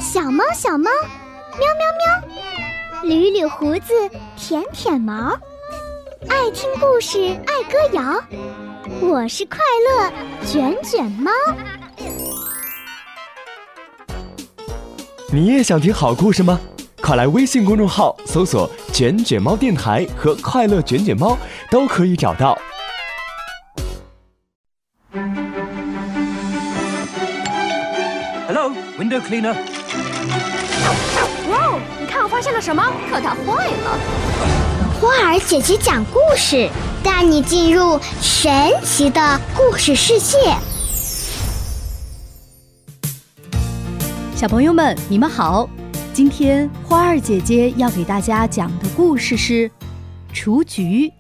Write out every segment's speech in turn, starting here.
小猫小猫，喵喵喵，捋捋胡子，舔舔毛，爱听故事，爱歌谣，我是快乐卷卷猫。 你也想听好故事吗？快来微信公众号搜索卷卷猫电台和快乐卷卷猫，都可以找到。 Hello, window cleaner. 哇哦，你看我发现了什么？可它坏了。 花儿姐姐讲故事，带你进入神奇的故事世界。 小朋友们，你们好！今天花儿姐姐要给大家讲的故事是雏菊。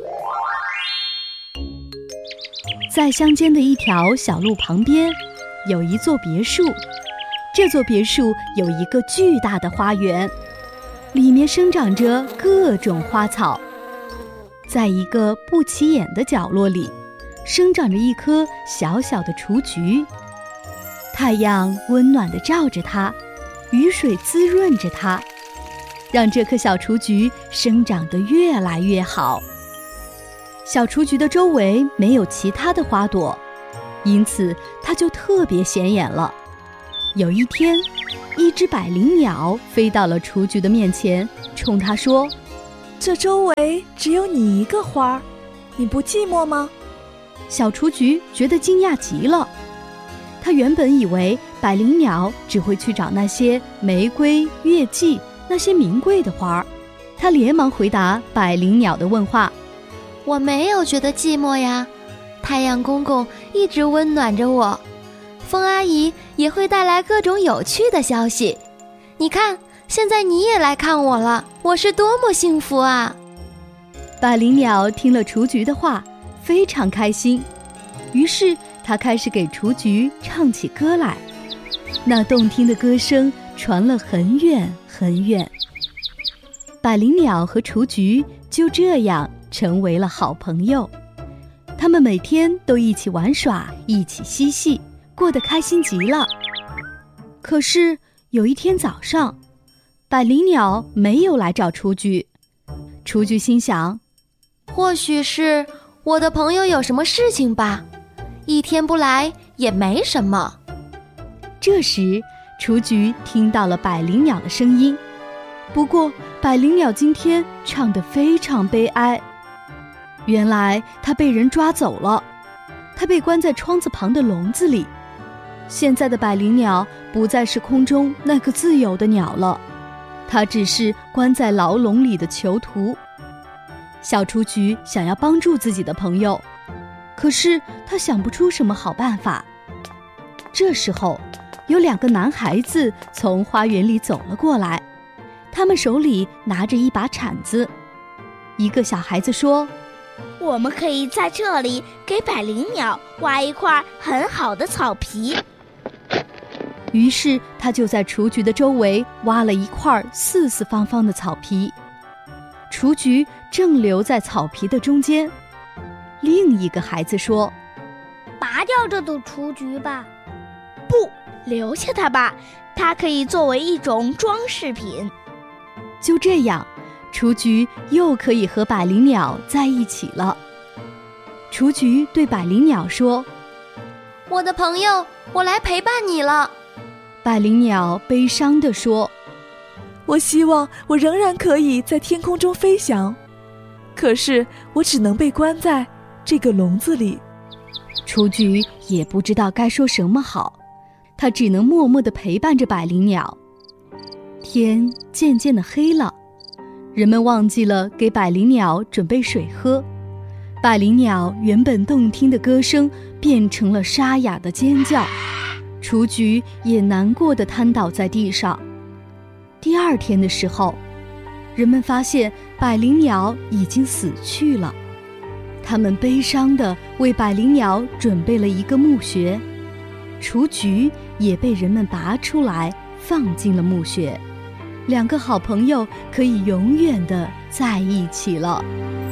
在乡间的一条小路旁边，有一座别墅。这座别墅有一个巨大的花园，里面生长着各种花草。在一个不起眼的角落里，生长着一棵小小的雏菊。太阳温暖地照着它，雨水滋润着它，让这棵小雏菊生长得越来越好。小雏菊的周围没有其他的花朵，因此它就特别显眼了。有一天，一只百灵鸟飞到了雏菊的面前，冲它说：“ 这周围只有你一个花，你不寂寞吗？” 小雏菊觉得惊讶极了。它原本以为百灵鸟只会去找那些玫瑰、月季那些名贵的花，它连忙回答百灵鸟的问话：“ 我没有觉得寂寞呀，太阳公公一直温暖着我，风阿姨也会带来各种有趣的消息。你看，现在你也来看我了，我是多么幸福啊！” 百灵鸟听了雏菊的话，非常开心，于是他开始给雏菊唱起歌来。那动听的歌声传了很远很远。百灵鸟和雏菊就这样成为了好朋友，他们每天都一起玩耍，一起嬉戏，过得开心极了。可是有一天早上，百灵鸟没有来找雏菊。雏菊心想， 或许是我的朋友有什么事情吧，一天不来也没什么。 这时雏菊听到了百灵鸟的声音，不过百灵鸟今天唱得非常悲哀。原来它被人抓走了，它被关在窗子旁的笼子里。现在的百灵鸟不再是空中那个自由的鸟了，它只是关在牢笼里的囚徒。小雏菊想要帮助自己的朋友，可是他想不出什么好办法。这时候，有两个男孩子从花园里走了过来，他们手里拿着一把铲子。一个小孩子说：“ 我们可以在这里给百灵鸟挖一块很好的草皮。” 于是他就在雏菊的周围挖了一块四四方方的草皮。雏菊正留在草皮的中间。另一个孩子说：“ 拔掉这朵雏菊吧。”“不，留下它吧，它可以作为一种装饰品。” 就这样，雏菊又可以和百灵鸟在一起了。雏菊对百灵鸟说：“ 我的朋友，我来陪伴你了。” 百灵鸟悲伤地说：“ 我希望我仍然可以在天空中飞翔，可是我只能被关在这个笼子里。” 雏菊也不知道该说什么好，它只能默默地陪伴着百灵鸟。天渐渐地黑了，人们忘记了给百灵鸟准备水喝。百灵鸟原本动听的歌声变成了沙哑的尖叫，雏菊也难过地瘫倒在地上。第二天的时候，人们发现百灵鸟已经死去了。他们悲伤地为百灵鸟准备了一个墓穴，雏菊也被人们拔出来放进了墓穴。两个好朋友可以永远地在一起了。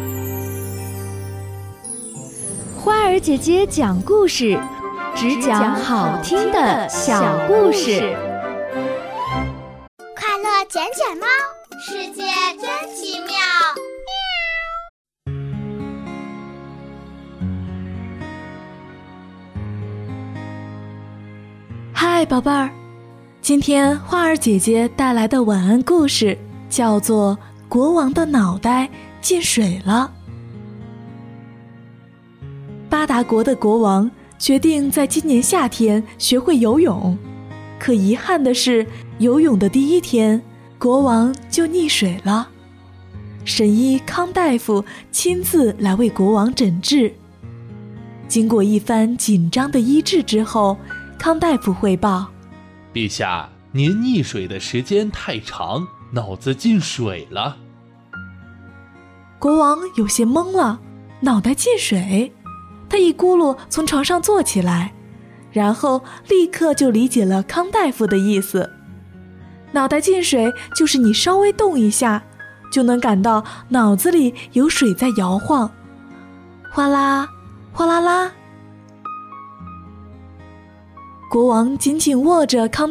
花儿姐姐讲故事，只讲好听的小故事。 卷卷猫，世界真奇妙。 嗨，宝贝儿，今天花儿姐姐带来的晚安故事叫做《国王的脑袋进水了》。巴达国的国王决定在今年夏天学会游泳，可遗憾的是，游泳的第一天，国王就溺水了。神医康大夫亲自来为国王诊治。经过一番紧张的医治之后，康大夫汇报： 陛下，您溺水的时间太长，脑子进水了。 国王有些懵了，脑袋进水？他一咕噜从床上坐起来，然后立刻就理解了康大夫的意思。脑袋进水就是你稍微动一下，就能感到脑子里有水在摇晃，哗啦哗啦啦。国王紧紧握着康